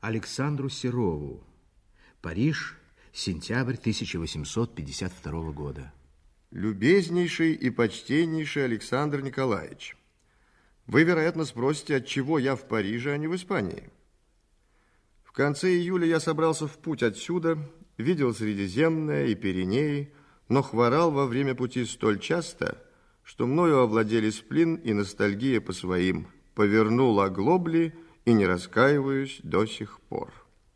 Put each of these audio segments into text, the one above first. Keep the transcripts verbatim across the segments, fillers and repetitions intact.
Александру Серову. Париж, сентябрь тысяча восемьсот пятьдесят второго года. Любезнейший и почтеннейший Александр Николаевич, вы, вероятно, спросите, отчего я в Париже, а не в Испании. В конце июля я собрался в путь отсюда, видел Средиземное и Пиренеи, но хворал во время пути столь часто, что мною овладели сплин и ностальгия по своим. Повернул оглобли и не раскаиваюсь до сих пор.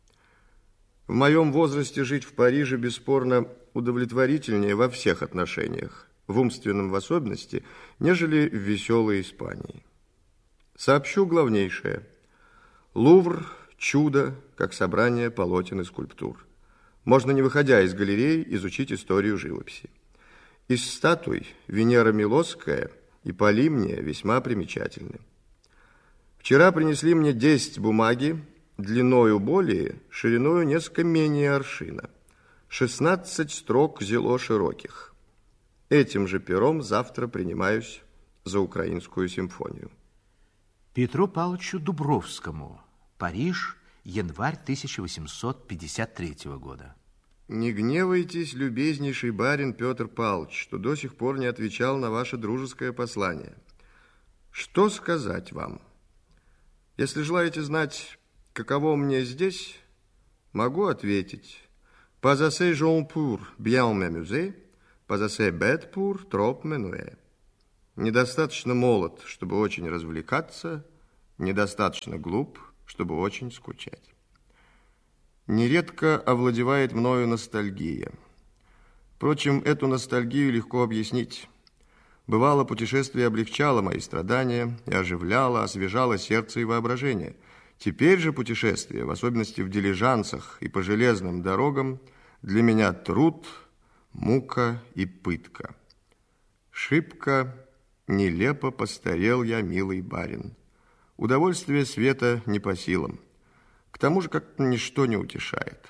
В моем возрасте жить в Париже бесспорно удовлетворительнее во всех отношениях, в умственном в особенности, нежели в веселой Испании. Сообщу главнейшее. Лувр – чудо, как собрание полотен и скульптур. Можно, не выходя из галерей, изучить историю живописи. Из статуй Венера Милосская и Полимния весьма примечательны. Вчера принесли мне десять бумаги, длиною более, шириною несколько менее аршина. шестнадцать строк зело широких. Этим же пером завтра принимаюсь за украинскую симфонию. Петру Павловичу Дубровскому. Париж, январь тысяча восемьсот пятьдесят третьего года. Не гневайтесь, любезнейший барин Петр Павлович, что до сих пор не отвечал на ваше дружеское послание. Что сказать вам? Если желаете знать, каково мне здесь, могу ответить. Pas assez jeune pour bien m'amuser, pas assez bête pour trop m'ennuyer. Недостаточно молод, чтобы очень развлекаться, недостаточно глуп, чтобы очень скучать. Нередко овладевает мною ностальгия. Впрочем, эту ностальгию легко объяснить. Бывало, путешествие облегчало мои страдания и оживляло, освежало сердце и воображение. Теперь же путешествие, в особенности в дилижансах и по железным дорогам, для меня труд, мука и пытка. Шибко, нелепо постарел я, милый барин. Удовольствие света не по силам. К тому же как-то ничто не утешает.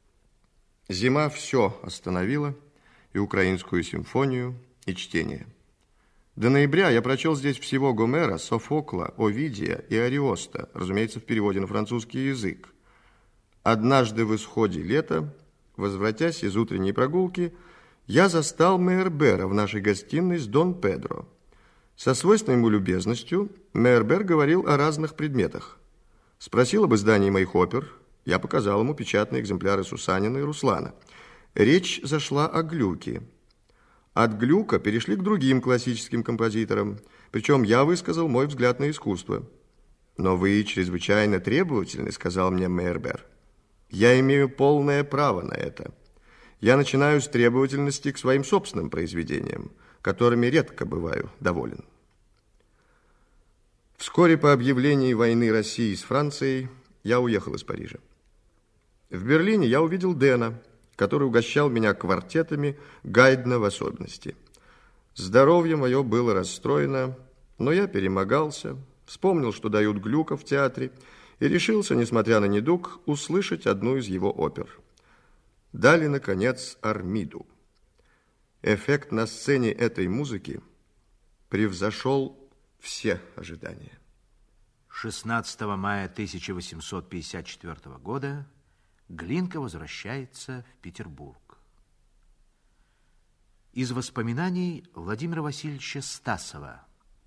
Зима все остановила, и украинскую симфонию, и чтение. До ноября я прочел здесь всего Гомера, Софокла, Овидия и Ариоста, разумеется, в переводе на французский язык. Однажды в исходе лета, возвратясь из утренней прогулки, я застал Мейербера в нашей гостиной с Дон Педро. Со свойственной ему любезностью Мейербер говорил о разных предметах. Спросил об издании моих опер, я показал ему печатные экземпляры Сусанина и Руслана. Речь зашла о Глюке. От Глюка перешли к другим классическим композиторам, причем я высказал мой взгляд на искусство. «Но вы чрезвычайно требовательны», — сказал мне Мейербер. «Я имею полное право на это. Я начинаю с требовательности к своим собственным произведениям, которыми редко бываю доволен». Вскоре по объявлении войны России с Францией я уехал из Парижа. В Берлине я увидел Дэна, который угощал меня квартетами, Гайдна в особенности. Здоровье мое было расстроено, но я перемогался, вспомнил, что дают Глюка в театре, и решился, несмотря на недуг, услышать одну из его опер. Дали, наконец, Армиду. Эффект на сцене этой музыки превзошел все ожидания. шестнадцатого мая тысяча восемьсот пятьдесят четвёртого года Глинка возвращается в Петербург. Из воспоминаний Владимира Васильевича Стасова.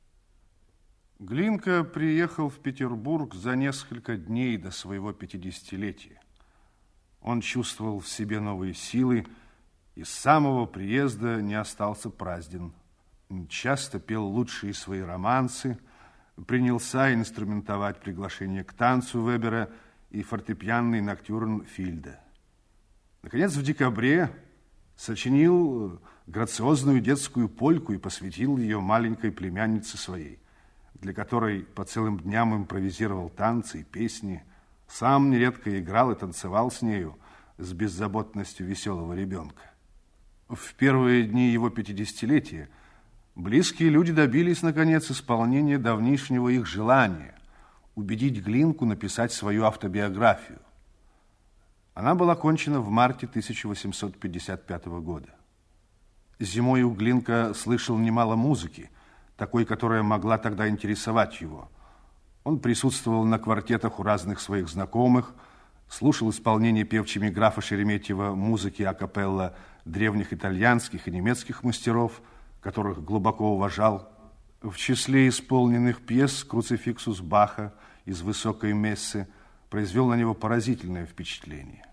Глинка приехал в Петербург за несколько дней до своего пятидесятилетия. Он чувствовал в себе новые силы и с самого приезда не остался празден. Часто пел лучшие свои романсы, принялся инструментовать приглашение к танцу Вебера и фортепианный ноктюрн Фильда. Наконец, в декабре сочинил грациозную детскую польку и посвятил ее маленькой племяннице своей, для которой по целым дням импровизировал танцы и песни, сам нередко играл и танцевал с нею с беззаботностью веселого ребенка. В первые дни его пятидесятилетия близкие люди добились, наконец, исполнения давнишнего их желания убедить Глинку написать свою автобиографию. Она была окончена в марте тысяча восемьсот пятьдесят пятого года. Зимой у Глинка слышал немало музыки, такой, которая могла тогда интересовать его. Он присутствовал на квартетах у разных своих знакомых, слушал исполнение певчими графа Шереметьева музыки акапелла древних итальянских и немецких мастеров, которых глубоко уважал. В числе исполненных пьес «Круцификсус» Баха из «Высокой мессы» произвел на него поразительное впечатление.